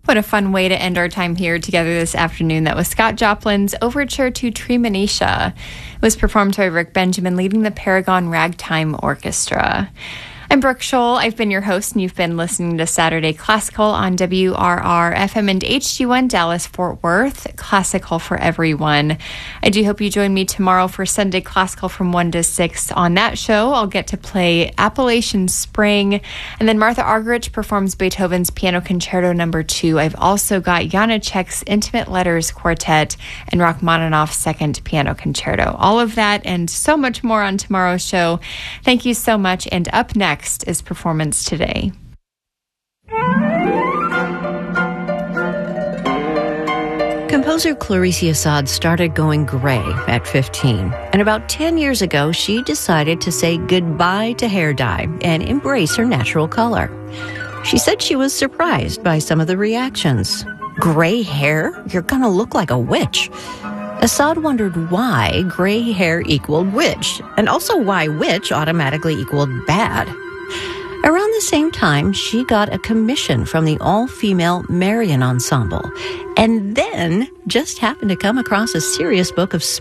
What a fun way to end our time here together this afternoon. That was Scott Joplin's Overture to Treemonisha. It was performed by Rick Benjamin leading the Paragon Ragtime Orchestra. I'm Brooke Scholl. I've been your host, and you've been listening to Saturday Classical on WRR FM and HD1 Dallas-Fort Worth, classical for everyone. I do hope you join me tomorrow for Sunday Classical from 1 to 6. On that show, I'll get to play Appalachian Spring, and then Martha Argerich performs Beethoven's Piano Concerto No. 2. I've also got Janacek's Intimate Letters Quartet and Rachmaninoff's Second Piano Concerto. All of that and so much more on tomorrow's show. Thank you so much, and up next is Performance Today. Composer Clarice Assad started going gray at 15, and about 10 years ago, she decided to say goodbye to hair dye and embrace her natural color. She said she was surprised by some of the reactions. Gray hair? You're gonna look like a witch. Assad wondered why gray hair equaled witch, and also why witch automatically equaled bad. Around the same time, she got a commission from the all-female Marian Ensemble, and then just happened to come across a serious book of